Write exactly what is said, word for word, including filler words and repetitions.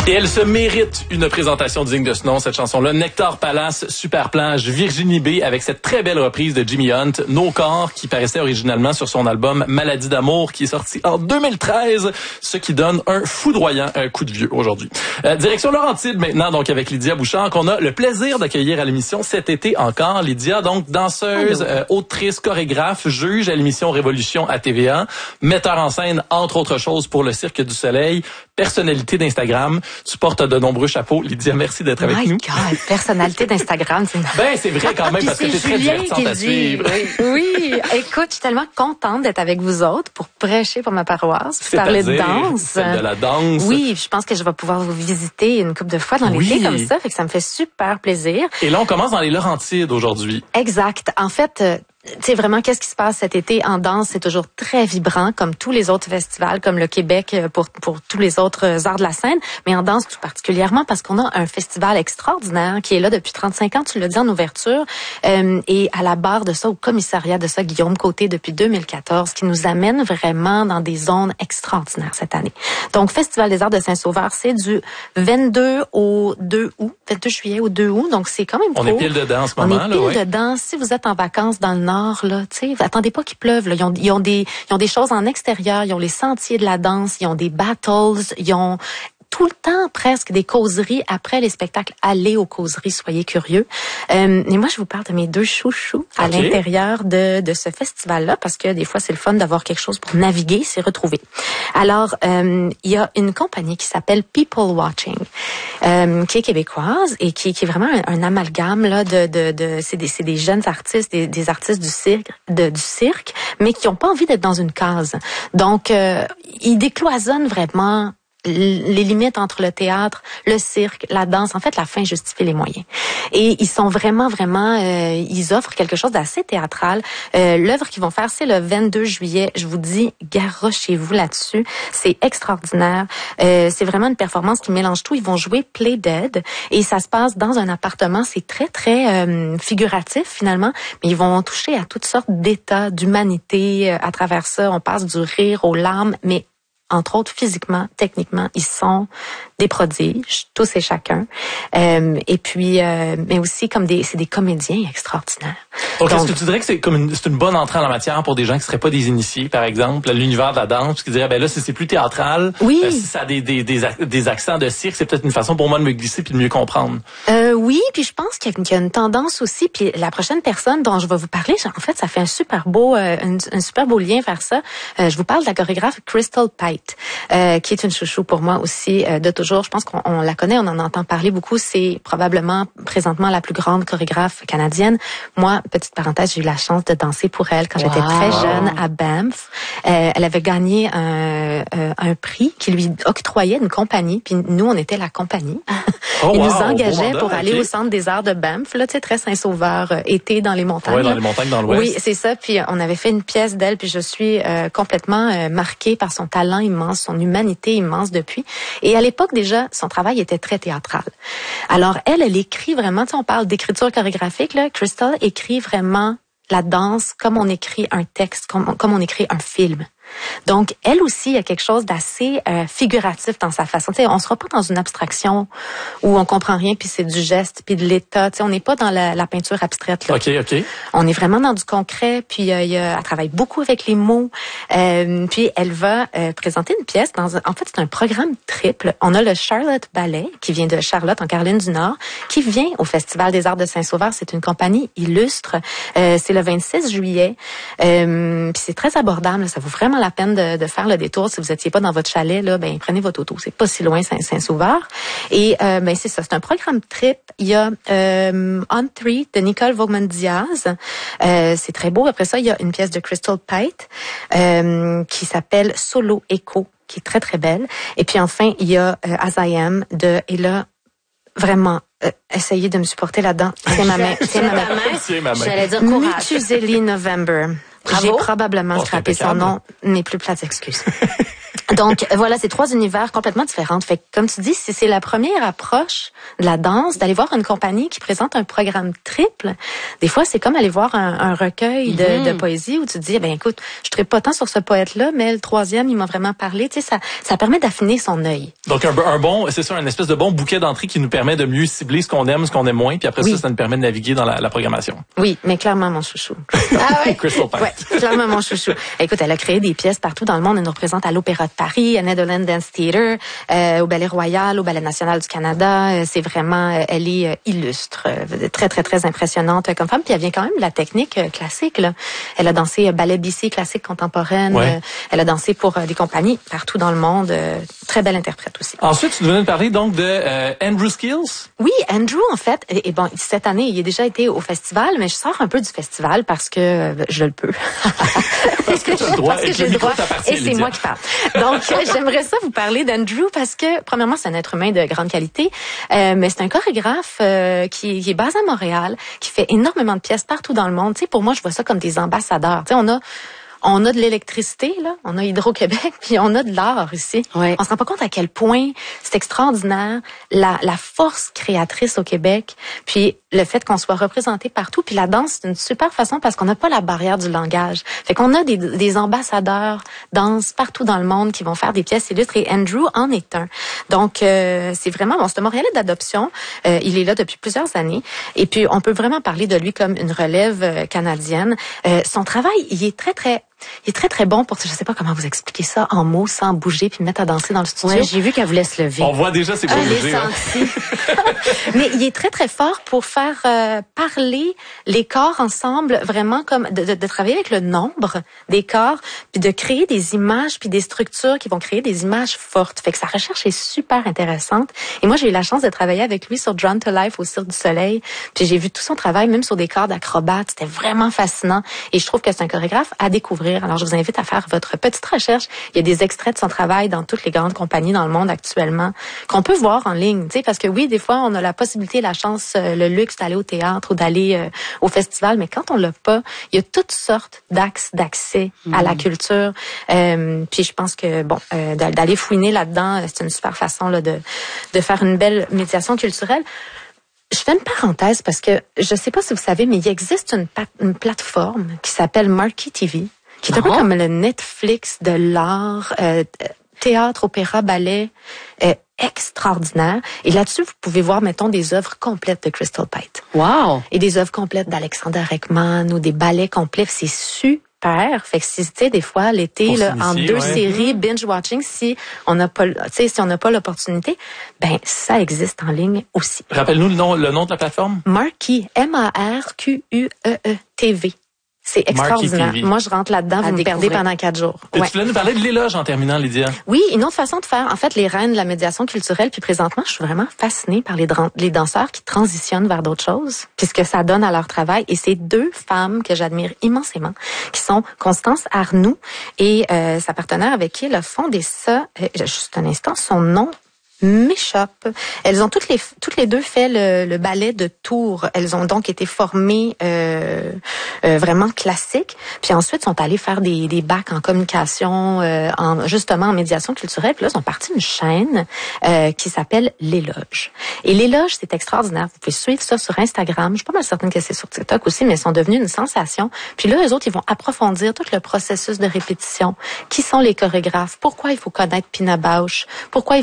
Et elle se mérite une présentation digne de ce nom, cette chanson-là. Nectar Palace, Super Plage, Virginie B, avec cette très belle reprise de Jimmy Hunt, Nos corps, qui paraissait originalement sur son album Maladie d'amour, qui est sorti en deux mille treize, ce qui donne un foudroyant un coup de vieux aujourd'hui. Euh, direction Laurentide maintenant, donc avec Lydia Bouchard, qu'on a le plaisir d'accueillir à l'émission cet été encore. Lydia, donc danseuse, euh, autrice, chorégraphe, juge à l'émission Révolution à T V A, metteur en scène, entre autres choses, pour le Cirque du Soleil, personnalité d'Instagram. Tu portes de nombreux chapeaux. Lydia, merci d'être avec My nous. God, personnalité d'Instagram. C'est... Ben, c'est vrai quand même, parce que t'es très divertissante à suivre. Oui. oui, écoute, je suis tellement contente d'être avec vous autres pour prêcher pour ma paroisse, pour parler de danse. De la danse. Oui, je pense que je vais pouvoir vous visiter une couple de fois dans oui. l'été comme ça, fait que ça me fait super plaisir. Et là, on commence dans les Laurentides aujourd'hui. Exact. En fait, euh, tu sais vraiment qu'est-ce qui se passe cet été en danse, c'est toujours très vibrant comme tous les autres festivals, comme le Québec pour pour tous les autres arts de la scène, mais en danse tout particulièrement parce qu'on a un festival extraordinaire qui est là depuis trente-cinq ans, tu l'as dit en ouverture, euh, et à la barre de ça, au commissariat de ça, Guillaume Côté depuis deux mille quatorze, qui nous amène vraiment dans des zones extraordinaires cette année. Donc Festival des Arts de Saint-Sauveur, c'est du vingt-deux au deux août, vingt-deux juillet au deux août, donc c'est quand même On court. est pile dedans en ce moment. On est pile là, ouais. dedans. Si vous êtes en vacances dans le nord, là, tu sais, attendez pas qu'il pleuve. Là. Ils ont, ils ont des, ils ont des choses en extérieur. Ils ont les sentiers de la danse. Ils ont des battles. Ils ont tout le temps presque des causeries après les spectacles. Allez aux causeries, soyez curieux. Euh, et moi, je vous parle de mes deux chouchous à okay. l'intérieur de, de ce festival-là, parce que des fois, c'est le fun d'avoir quelque chose pour naviguer, c'est retrouver. Alors, euh, il y a une compagnie qui s'appelle People Watching, euh, qui est québécoise et qui, qui est vraiment un, un amalgame là de, de, de c'est des, c'est des jeunes artistes, des, des artistes du cirque, de, du cirque, mais qui n'ont pas envie d'être dans une case. Donc, euh, ils décloisonnent vraiment les limites entre le théâtre, le cirque, la danse. En fait, la fin justifie les moyens. Et ils sont vraiment, vraiment, euh, ils offrent quelque chose d'assez théâtral. Euh, l'œuvre qu'ils vont faire, c'est le vingt-deux juillet. Je vous dis, garochez-vous là-dessus. C'est extraordinaire. Euh, c'est vraiment une performance qui mélange tout. Ils vont jouer Play Dead et ça se passe dans un appartement. C'est très, très euh, figuratif finalement, mais ils vont toucher à toutes sortes d'états, d'humanité. À travers ça, on passe du rire aux larmes, mais entre autres, physiquement, techniquement, ils sont des prodiges, tous et chacun. Euh, et puis, euh, mais aussi comme des, c'est des comédiens extraordinaires. Donc, est-ce que tu dirais que c'est comme une, c'est une bonne entrée en la matière pour des gens qui seraient pas des initiés, par exemple, à l'univers de la danse, qui diraient, ben là, si c'est plus théâtral, oui. euh, si ça a des, des, des, des accents de cirque, c'est peut-être une façon pour moi de me glisser puis de mieux comprendre. Euh, oui, puis je pense qu'il y a une tendance aussi, puis la prochaine personne dont je vais vous parler, en fait, ça fait un super beau, euh, un, un super beau lien vers ça. Euh, je vous parle de la chorégraphe Crystal Pite, euh, qui est une chouchou pour moi aussi euh, de toujours. Je pense qu'on on la connaît, on en entend parler beaucoup. C'est probablement présentement la plus grande chorégraphe canadienne. Moi, petite parenthèse, j'ai eu la chance de danser pour elle quand wow. j'étais très jeune à Banff. Euh, elle avait gagné un, euh, un prix qui lui octroyait une compagnie, puis nous, on était la compagnie. Oh, Il wow, nous engageait bon pour mandat, aller okay. au Centre des Arts de Banff, là, tu sais, très Saint-Sauveur, euh, été dans les montagnes. Oui, dans les montagnes dans l'Ouest. Oui, c'est ça. Puis on avait fait une pièce d'elle, puis je suis euh, complètement euh, marquée par son talent immense, son humanité immense depuis. Et à l'époque, déjà, son travail était très théâtral. Alors, elle, elle écrit vraiment, tu sais, on parle d'écriture chorégraphique, là. Crystal écrit vraiment la danse comme on écrit un texte, comme, comme on écrit un film. Donc, elle aussi, il y a quelque chose d'assez euh, figuratif dans sa façon. Tu sais, on sera pas dans une abstraction où on comprend rien, puis c'est du geste, puis de l'état. Tu sais, on n'est pas dans la, la peinture abstraite. Là. OK, OK. On est vraiment dans du concret, puis euh, il y a, elle travaille beaucoup avec les mots. Euh, puis elle va euh, présenter une pièce dans un, en fait, c'est un programme triple. On a le Charlotte Ballet, qui vient de Charlotte, en Caroline du Nord, qui vient au Festival des Arts de Saint-Sauveur. C'est une compagnie illustre. Euh, c'est le vingt-six juillet. Euh, puis c'est très abordable. Ça vaut vraiment la peine de, de faire le détour. Si vous étiez pas dans votre chalet, là, ben prenez votre auto. C'est pas si loin, Saint-Sauveur. Et euh, ben c'est ça, c'est un programme trip. Il y a euh, On Three de Nicole Vaugman-Diaz. Euh, c'est très beau. Après ça, il y a une pièce de Crystal Pite euh, qui s'appelle Solo Echo, qui est très très belle. Et puis enfin, il y a euh, As I Am de et là vraiment. Euh, essayez de me supporter là-dedans. C'est ma main. C'est ma main. C'est ma main. J'allais dire courage. Mutuseli November. Bravo. J'ai probablement oh, scrappé son nom. Mes plus plates excuses. Donc, voilà, c'est trois univers complètement différents. Fait que, comme tu dis, si c'est la première approche de la danse, d'aller voir une compagnie qui présente un programme triple, des fois, c'est comme aller voir un, un recueil de, mm-hmm. de poésie où tu te dis, ben écoute, je ne pas tant sur ce poète-là, mais le troisième, il m'a vraiment parlé. Tu sais, ça, ça permet d'affiner son œil. Donc, un, un bon, c'est ça, une espèce de bon bouquet d'entrée qui nous permet de mieux cibler ce qu'on aime, ce qu'on aime moins, puis après oui. ça, ça nous permet de naviguer dans la, la programmation. Oui, mais clairement, mon chouchou. Ah ouais? Crystal Pite. Oui, clairement, mon chouchou. Écoute, elle a créé des pièces partout dans le monde. Elle nous représente à l'Opéra de Paris, à Netherlands Dance Theatre, euh, au Ballet Royal, au Ballet National du Canada. Euh, c'est vraiment, euh, elle est euh, illustre, euh, très, très, très impressionnante comme femme. Puis elle vient quand même de la technique euh, classique, là. Elle a dansé euh, ballet B C, classique contemporaine. Ouais. Euh, elle a dansé pour euh, des compagnies partout dans le monde. Euh, très belle interprète aussi. Ensuite, tu venais de parler donc de euh, Andrew Skills. Oui, Andrew, en fait, et, et bon, cette année, il a déjà été au festival, mais je sors un peu du festival parce que euh, je le peux. Parce que tu as le droit, parce que et j'ai le droit, et c'est Lydia. moi qui parle. Donc, j'aimerais ça vous parler d'Andrew parce que, premièrement, c'est un être humain de grande qualité, euh, mais c'est un chorégraphe euh, qui, qui est basé à Montréal, qui fait énormément de pièces partout dans le monde. Tu sais, pour moi, je vois ça comme des ambassadeurs. Tu sais, on a On a de l'électricité, là, on a Hydro-Québec, puis on a de l'art ici. Ouais. On se rend pas compte à quel point c'est extraordinaire, la, la force créatrice au Québec, puis le fait qu'on soit représenté partout. Puis la danse, c'est une super façon parce qu'on n'a pas la barrière du langage. Fait qu'on a des, des ambassadeurs danse partout dans le monde qui vont faire des pièces illustres, et Andrew en est un. Donc, euh, c'est vraiment, bon, c'est un Montréalais d'adoption. Euh, il est là depuis plusieurs années. Et puis, on peut vraiment parler de lui comme une relève euh, canadienne. Euh, son travail, il est très, très Il est très, très bon pour, je sais pas comment vous expliquer ça en mots, sans bouger puis mettre à danser dans le studio. Ouais, j'ai vu qu'elle voulait se lever. On voit déjà ses beaux bouger. Hein. Mais il est très, très fort pour faire euh, parler les corps ensemble, vraiment comme de, de, de travailler avec le nombre des corps, puis de créer des images puis des structures qui vont créer des images fortes. Fait que sa recherche est super intéressante. Et moi, j'ai eu la chance de travailler avec lui sur Drawn to Life au Cirque du Soleil. Puis j'ai vu tout son travail, même sur des corps d'acrobates. C'était vraiment fascinant. Et je trouve que c'est un chorégraphe à découvrir. Alors, je vous invite à faire votre petite recherche. Il y a des extraits de son travail dans toutes les grandes compagnies dans le monde actuellement qu'on peut voir en ligne. Tu sais, parce que oui, des fois, on a la possibilité, la chance, le luxe d'aller au théâtre ou d'aller euh, au festival, mais quand on l'a pas, il y a toutes sortes d'axes d'accès mmh. à la culture. Euh, puis je pense que bon, euh, d'aller fouiner là-dedans, c'est une super façon là de de faire une belle médiation culturelle. Je fais une parenthèse parce que je sais pas si vous savez, mais il existe une, une plateforme qui s'appelle Marquee T V, qui est un oh. peu comme le Netflix de l'art, euh, théâtre, opéra, ballet, euh, extraordinaire. Et là-dessus, vous pouvez voir, mettons, des œuvres complètes de Crystal Pite. Wow! Et des œuvres complètes d'Alexander Ekman ou des ballets complets. C'est super. Fait que si, tu sais, des fois, l'été, là, en deux ouais. séries, binge-watching, si on n'a pas, tu sais, si on n'a pas l'opportunité, ben, ça existe en ligne aussi. Rappelle-nous le nom, le nom de la plateforme? Marquee, M A R Q U E E T V. C'est extraordinaire. Moi, je rentre là-dedans, vous me perdez pendant quatre jours. Ouais. Tu voulais nous parler de l'éloge en terminant, Lydia? Oui, une autre façon de faire, en fait, les reines de la médiation culturelle. Puis présentement, je suis vraiment fascinée par les, les danseurs qui transitionnent vers d'autres choses, puis ce que ça donne à leur travail. Et c'est deux femmes que j'admire immensément, qui sont Constance Arnoux et euh, sa partenaire avec qui elle a fondé ça. Euh, juste un instant, son nom m'échappe. Elles ont toutes les toutes les deux fait le, le ballet de Tours. Elles ont donc été formées euh, euh, vraiment classiques. Puis ensuite sont allées faire des des bacs en communication, euh, en justement en médiation culturelle. Puis là, elles ont parti une chaîne euh, qui s'appelle L'Éloge. Et L'Éloge, c'est extraordinaire. Vous pouvez suivre ça sur Instagram. Je suis pas mal certaine que c'est sur TikTok aussi, mais elles sont devenues une sensation. Puis là, eux autres, ils vont approfondir tout le processus de répétition. Qui sont les chorégraphes? Pourquoi il faut connaître Pina Bausch? Pourquoi il